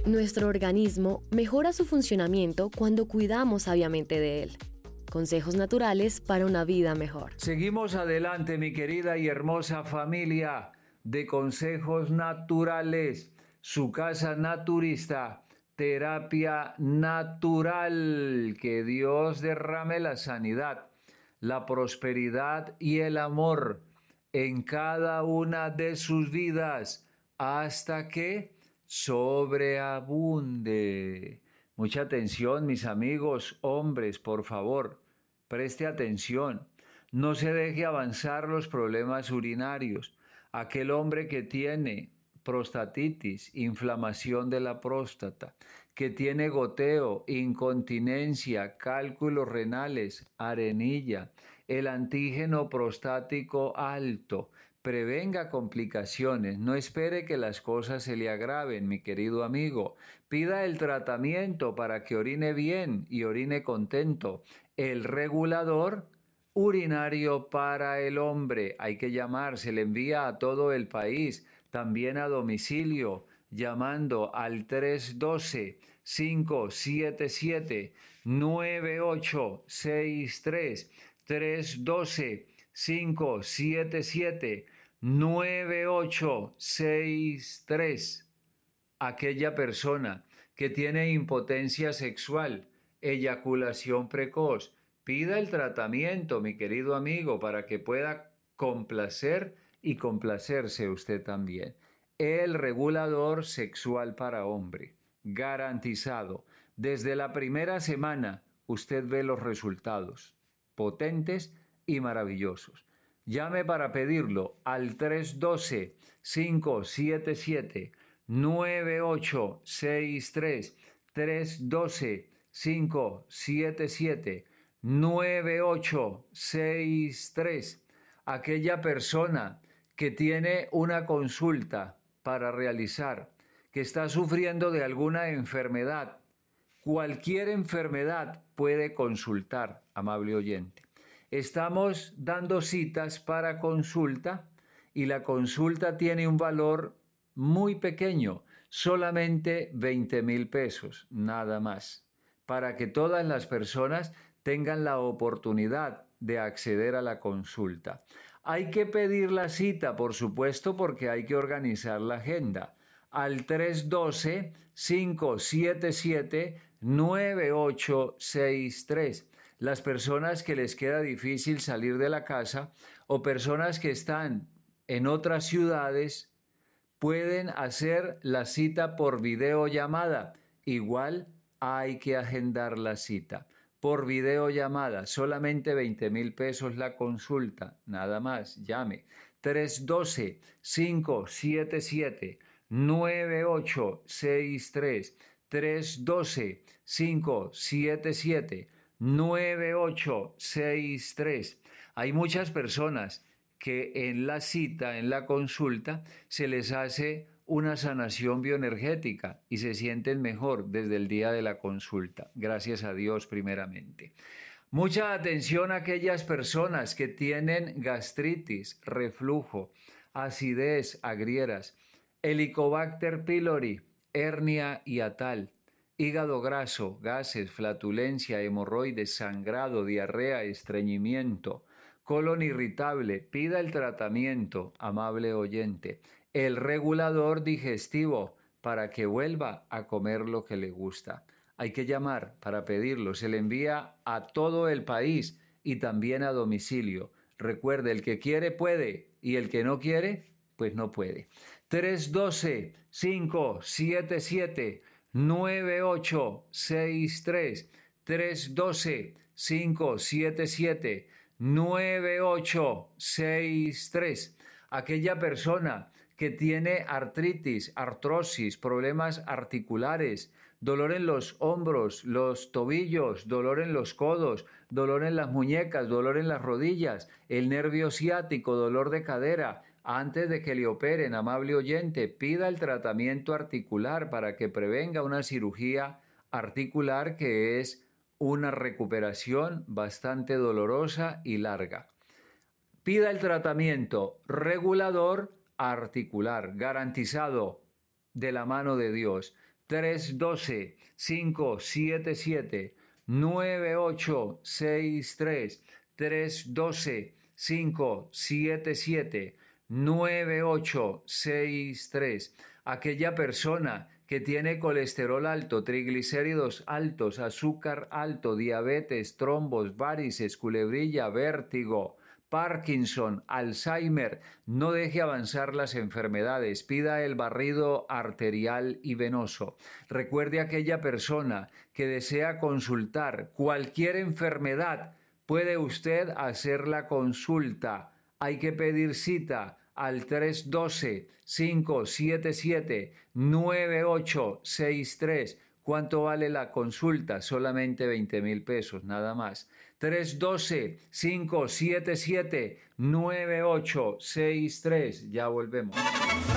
Nuestro organismo mejora su funcionamiento cuando cuidamos sabiamente de él. Consejos naturales para una vida mejor. Seguimos adelante, mi querida y hermosa familia de Consejos Naturales, su casa naturista, terapia natural. Que Dios derrame la sanidad, la prosperidad y el amor en cada una de sus vidas hasta que sobreabunde. Mucha atención, mis amigos, hombres, por favor, preste atención. No se deje avanzar los problemas urinarios. Aquel hombre que tiene prostatitis, inflamación de la próstata, que tiene goteo, incontinencia, cálculos renales, arenilla, el antígeno prostático alto, prevenga complicaciones, no espere que las cosas se le agraven, mi querido amigo. Pida el tratamiento para que orine bien y orine contento. El regulador urinario para el hombre. Hay que llamar, se le envía a todo el país, también a domicilio, llamando al 312-577-9863, 312-577-9863. Aquella persona que tiene impotencia sexual, eyaculación precoz, pida el tratamiento, mi querido amigo, para que pueda complacer y complacerse usted también. El regulador sexual para hombre, garantizado. Desde la primera semana usted ve los resultados, potentes y maravillosos. Llame para pedirlo al 312-577-9863, 312-577-9863. Aquella persona que tiene una consulta para realizar, que está sufriendo de alguna enfermedad, cualquier enfermedad puede consultar, amable oyente. Estamos dando citas para consulta y la consulta tiene un valor muy pequeño, solamente 20,000 pesos, nada más, para que todas las personas tengan la oportunidad de acceder a la consulta. Hay que pedir la cita, por supuesto, porque hay que organizar la agenda. Al 312-577-9863. Las personas que les queda difícil salir de la casa o personas que están en otras ciudades pueden hacer la cita por videollamada. Igual hay que agendar la cita por videollamada, solamente 20,000 pesos la consulta, nada más. Llame 312-577-9863, 312-577-9863. Hay muchas personas que en la cita, en la consulta, se les hace una sanación bioenergética y se sienten mejor desde el día de la consulta. Gracias a Dios primeramente. Mucha atención a aquellas personas que tienen gastritis, reflujo, acidez, agrieras, Helicobacter pylori, hernia hiatal, hígado graso, gases, flatulencia, hemorroides, sangrado, diarrea, estreñimiento, colon irritable. Pida el tratamiento, amable oyente. El regulador digestivo para que vuelva a comer lo que le gusta. Hay que llamar para pedirlo. Se le envía a todo el país y también a domicilio. Recuerde, el que quiere puede y el que no quiere, pues no puede. 312-577-9863. 312-577-9863. Aquella persona que tiene artritis, artrosis, problemas articulares, dolor en los hombros, los tobillos, dolor en los codos, dolor en las muñecas, dolor en las rodillas, el nervio ciático, dolor de cadera. Antes de que le operen, amable oyente, pida el tratamiento articular para que prevenga una cirugía articular que es una recuperación bastante dolorosa y larga. Pida el tratamiento regulador articular, garantizado de la mano de Dios. 312-577-9863, 312-577-9863. Aquella persona que tiene colesterol alto, triglicéridos altos, azúcar alto, diabetes, trombos, varices, culebrilla, vértigo, Parkinson, Alzheimer, no deje avanzar las enfermedades, pida el barrido arterial y venoso. Recuerde aquella persona que desea consultar cualquier enfermedad, puede usted hacer la consulta. Hay que pedir cita al 312-577-9863. ¿Cuánto vale la consulta? Solamente 20.000 pesos, nada más. 312-577-9863. Ya volvemos.